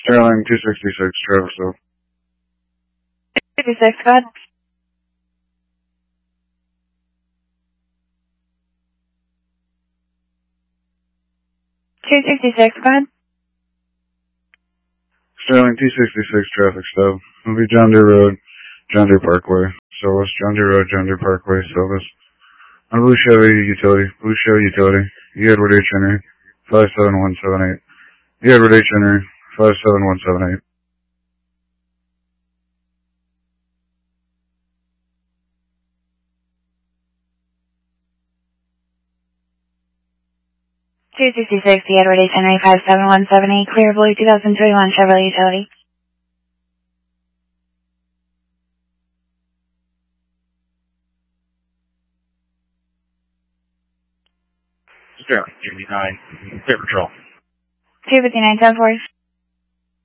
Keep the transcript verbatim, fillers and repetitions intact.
Sterling two sixty-six, traffic stop. two sixty-six, go ahead. two sixty-six, go ahead. Sterling two sixty-six, traffic stop. It'll be John Deere Road, John Deere Parkway, Silvis, John Deere Road, John Deere Parkway, Silvis. On Blue Chevy Utility, Blue Chevy Utility, E. Edward H. Henry, five seven one seven eight. E. Edward H. Henry, five seven one seven eight. two sixty-six, E. Edward H. Henry, five seven one seven eight, clear blue two thousand twenty-one Chevrolet Utility. Sterling, two fifty-nine, clear patrol. two fifty-nine, ten four.